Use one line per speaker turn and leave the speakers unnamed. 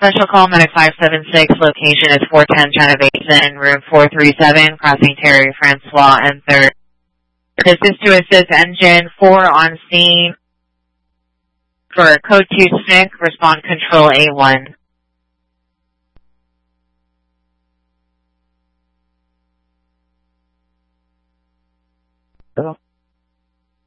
Special call 9576, location is 410 China Basin, room 437, crossing Terry Francois and 3rd. This is to assist engine 4 on scene for code 2 SNC, respond control A1.
Hello?